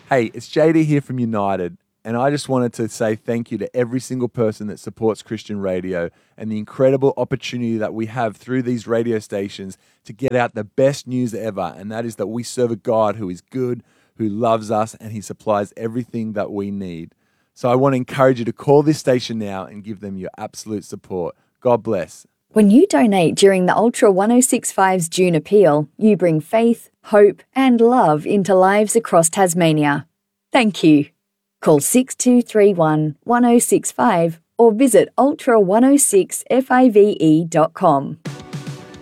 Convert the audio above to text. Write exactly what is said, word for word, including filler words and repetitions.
Hey, it's J D here from United, and I just wanted to say thank you to every single person that supports Christian radio and the incredible opportunity that we have through these radio stations to get out the best news ever, and that is that we serve a God who is good, who loves us, and he supplies everything that we need. So I want to encourage you to call this station now and give them your absolute support. God bless. When you donate during the Ultra one oh six point five's June appeal, you bring faith, hope, and love into lives across Tasmania. Thank you. Call six two three one, one oh six five or visit ultra one oh six five dot com.